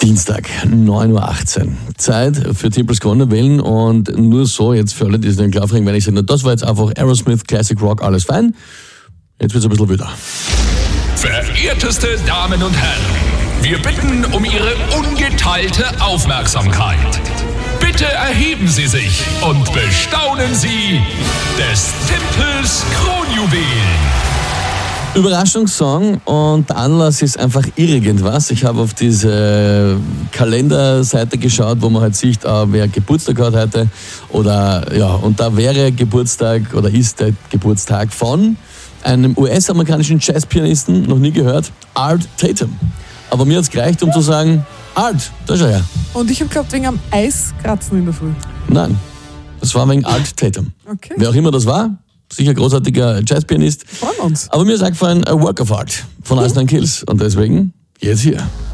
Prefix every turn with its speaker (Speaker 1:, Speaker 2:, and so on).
Speaker 1: Dienstag, 9.18 Uhr. Zeit für Tippels Corner wählen und nur so, jetzt für alle, die es nicht klar kriegen, wenn ich sage, das war jetzt einfach Aerosmith, Classic Rock, alles fein. Jetzt wird's ein bisschen wilder.
Speaker 2: Verehrteste Damen und Herren, wir bitten um Ihre ungeteilte Aufmerksamkeit. Bitte erheben Sie sich und bestaunen Sie des Tippels Kronjuwel.
Speaker 1: Überraschungssong und der Anlass ist einfach irgendwas. Ich habe auf diese Kalenderseite geschaut, wo man halt sieht, wer Geburtstag hat heute. Oder ja, und da wäre Geburtstag oder ist der Geburtstag von einem US-amerikanischen Jazzpianisten, noch nie gehört, Art Tatum. Aber mir hat es gereicht, um zu sagen, Art, da schau her.
Speaker 3: Und ich habe geglaubt, wegen am Eiskratzen in der Früh.
Speaker 1: Nein, das war wegen Art Tatum.
Speaker 3: Okay.
Speaker 1: Wer auch immer das war, sicher großartiger Jazzpianist.
Speaker 3: Freuen uns.
Speaker 1: Aber mir sagt vorhin A Work of Art von Ice Nine Kills. Und deswegen jetzt hier.